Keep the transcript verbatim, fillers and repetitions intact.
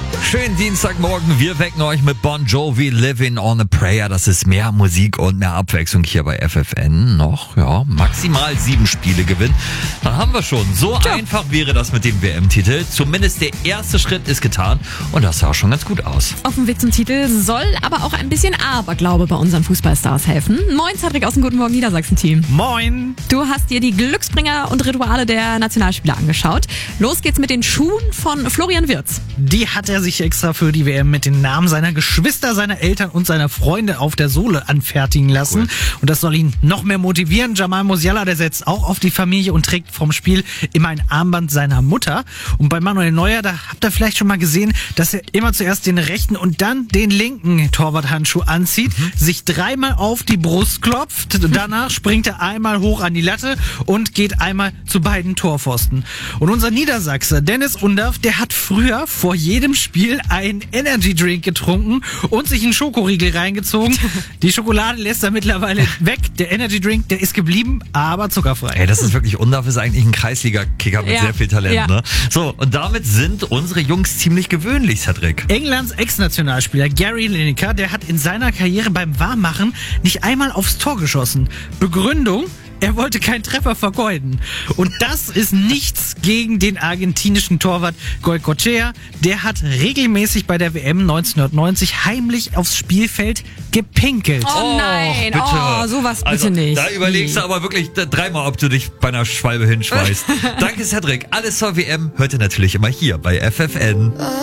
Schönen Dienstagmorgen, wir wecken euch mit Bon Jovi, Living on a Prayer. Das ist mehr Musik und mehr Abwechslung hier bei F F N. Noch, ja, maximal sieben Spiele gewinnen. Dann haben wir schon. So Tja. einfach wäre das mit dem W M-Titel. Zumindest der erste Schritt ist getan und das sah auch schon ganz gut aus. Auf dem Weg zum Titel soll aber auch ein bisschen Aberglaube bei unseren Fußballstars helfen. Moin, Cedric aus dem Guten Morgen Niedersachsen-Team. Moin! Du hast dir die Glücksbringer und Rituale der Nationalspieler angeschaut. Los geht's mit den Schuhen von Florian Wirtz. Die hat er sich extra für die W M mit den Namen seiner Geschwister, seiner Eltern und seiner Freunde auf der Sohle anfertigen lassen. Cool. Und das soll ihn noch mehr motivieren. Jamal Musiala, der setzt auch auf die Familie und trägt vom Spiel immer ein Armband seiner Mutter. Und bei Manuel Neuer, da habt ihr vielleicht schon mal gesehen, dass er immer zuerst den rechten und dann den linken Torwarthandschuh anzieht, mhm. sich dreimal auf die Brust klopft, danach springt er einmal hoch an die Latte und geht einmal zu beiden Torpfosten. Und unser Niedersachse, Dennis Undaff, der hat früher vor jedem Spiel einen Energy Drink getrunken und sich einen Schokoriegel reingezogen. Die Schokolade lässt er mittlerweile weg. Der Energy Drink, der ist geblieben, aber zuckerfrei. Ey, das ist wirklich, Undaff ist eigentlich ein Kreisliga-Kicker mit Ja. sehr viel Talent, Ja. ne? So, und damit sind unsere Jungs ziemlich gewöhnlich, Cedric. Englands Ex-Nationalspieler Gary Lineker, der hat in seiner Karriere beim Warmmachen nicht einmal aufs Tor geschossen. Begründung: Er wollte keinen Treffer vergeuden. Und das ist nichts gegen den argentinischen Torwart Goycochea. Der hat regelmäßig bei der W M neunzehnhundertneunzig heimlich aufs Spielfeld gepinkelt. Oh nein, bitte. oh, sowas bitte also, nicht. Da überlegst du aber wirklich dreimal, ob du dich bei einer Schwalbe hinschmeißt. Danke, Cedric. Alles zur W M hört ihr natürlich immer hier bei F F N.